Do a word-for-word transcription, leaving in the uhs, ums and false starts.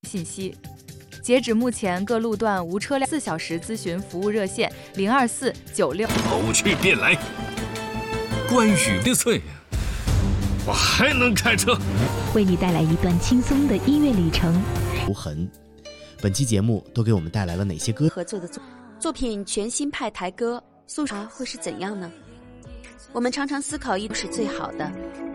信息。截止目前，各路段无车辆四小时咨询服务热线零二四九六。 口去便来。关羽的岁，我还能开车， 为你带来一段轻松的音乐旅程。 无痕。本期节目都给我们带来了哪些歌合作的作作品？全新派台歌，速查会是怎样呢？我们常常思考，一是最好的。